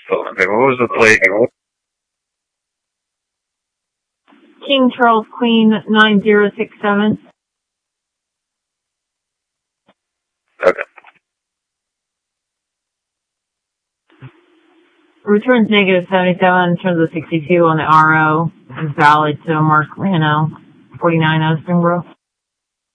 Okay, what was the plate? King Charles Queen 9067. Okay. Returns negative 77, turns a 62 on the RO. Is valid to Mark Lano, 49 Springboro.